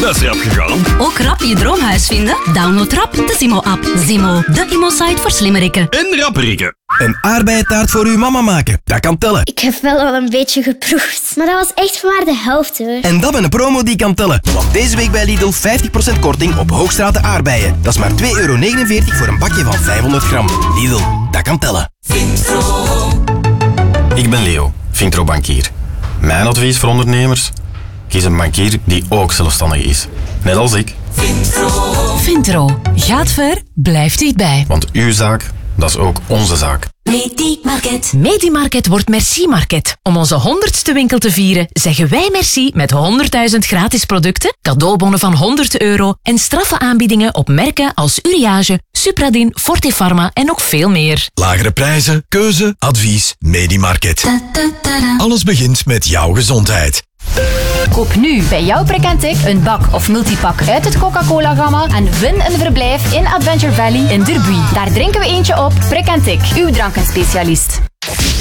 Dat is rap gegaan. Ook rap je droomhuis vinden? Download rap de Zimo-app. Zimo, de Imo-site voor slimmerikken. En rapperikken. Een aardbeientaart voor uw mama maken, dat kan tellen. Ik heb wel al een beetje geproefd, maar dat was echt maar de helft hoor. En dat met een promo die kan tellen. Want deze week bij Lidl 50% korting op Hoogstraat aardbeien. Dat is maar €2,49 voor een bakje van 500 gram. Lidl, dat kan tellen. Ik ben Leo, Vintro-bankier. Mijn advies voor ondernemers? Kies een bankier die ook zelfstandig is. Net als ik. Vintro. Gaat ver, blijft dichtbij. Want uw zaak, dat is ook onze zaak. Medimarket. Medimarket wordt Merci Market. Om onze 100ste winkel te vieren, zeggen wij merci met 100.000 gratis producten, cadeaubonnen van €100 en straffe aanbiedingen op merken als Uriage, Supradin, Fortefarma en nog veel meer. Lagere prijzen, keuze, advies, Medimarket. Alles begint met jouw gezondheid. Koop nu bij jouw Prekentic een bak of multipak uit het Coca-Cola-gamma en win een verblijf in Adventure Valley in Derby. Daar drinken we eentje op. Prekentic, uw drankenspecialist.